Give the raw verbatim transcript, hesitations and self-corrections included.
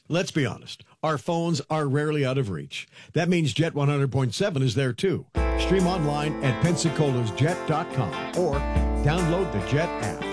Let's be honest. Our phones are rarely out of reach. That means Jet one hundred point seven is there too. Stream online at Pensacola's Jet dot com or download the Jet app.